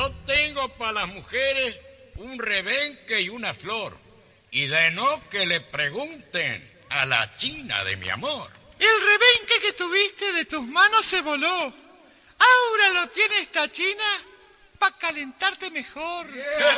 Yo tengo para las mujeres un rebenque y una flor. Y de no que le pregunten a la china de mi amor. El rebenque que tuviste de tus manos se voló. Ahora lo tiene esta china para calentarte mejor.